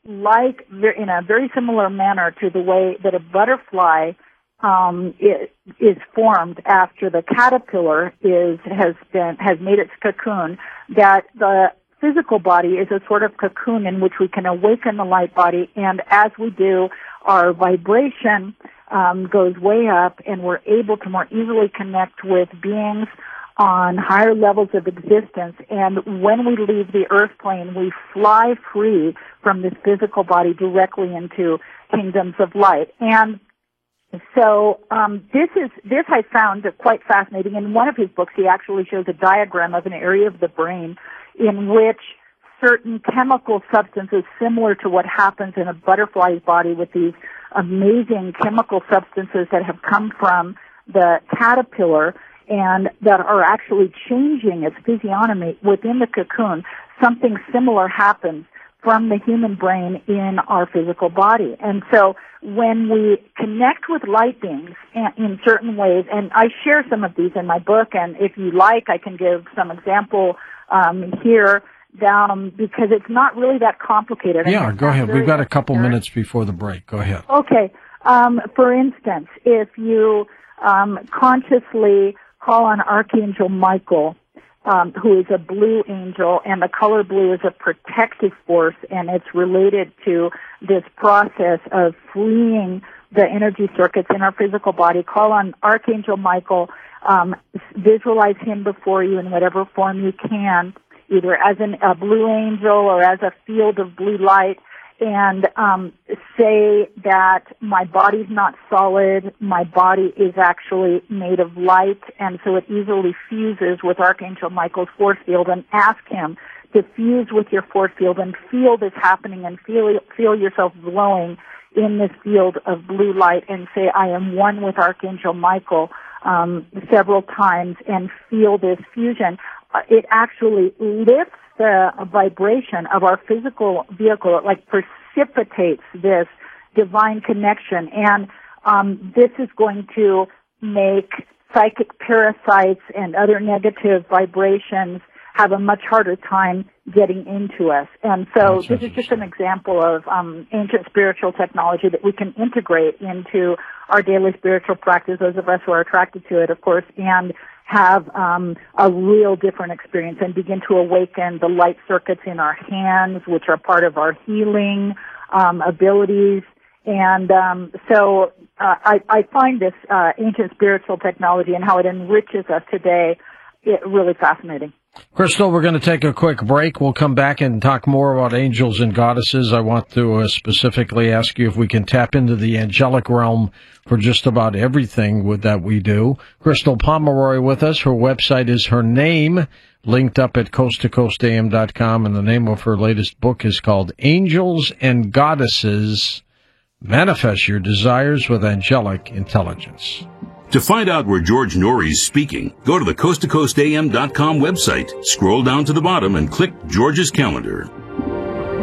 in a very similar manner to the way that a butterfly is formed after the caterpillar has made its cocoon, that the physical body is a sort of cocoon in which we can awaken the light body, and as we do, our vibration goes way up, and we're able to more easily connect with beings on higher levels of existence. And when we leave the earth plane, we fly free from this physical body directly into kingdoms of light. And so this I found quite fascinating. In one of his books, he actually shows a diagram of an area of the brain in which certain chemical substances similar to what happens in a butterfly's body with these amazing chemical substances that have come from the caterpillar and that are actually changing its physiognomy within the cocoon. Something similar happens from the human brain in our physical body. And so when we connect with light beings in certain ways, and I share some of these in my book, and if you like, I can give some example here, because it's not really that complicated. Yeah, go ahead. We've got a couple minutes before the break. Go ahead. Okay. For instance, if you consciously call on Archangel Michael, who is a blue angel, and the color blue is a protective force, and it's related to this process of freeing the energy circuits in our physical body. Call on Archangel Michael, visualize him before you in whatever form you can, either as a blue angel or as a field of blue light, and say that my body's not solid, my body is actually made of light, and so it easily fuses with Archangel Michael's force field, and ask him to fuse with your force field and feel this happening and feel yourself glowing in this field of blue light, and say, I am one with Archangel Michael several times, and feel this fusion. It actually lifts the vibration of our physical vehicle. It like precipitates this divine connection, and this is going to make psychic parasites and other negative vibrations have a much harder time getting into us. And so this is just an example of ancient spiritual technology that we can integrate into our daily spiritual practice, those of us who are attracted to it, of course, and have a real different experience and begin to awaken the light circuits in our hands, which are part of our healing abilities. And so I find this ancient spiritual technology and how it enriches us today really fascinating. Crystal, we're going to take a quick break. We'll come back and talk more about angels and goddesses. I want to specifically ask you if we can tap into the angelic realm for just about everything that we do. Crystal Pomeroy with us. Her website is her name, linked up at coasttocoastam.com, and the name of her latest book is called Angels and Goddesses, Manifest Your Desires with Angelic Intelligence. To find out where George Norrie's speaking, go to the coasttocoastam.com website, scroll down to the bottom, and click George's calendar.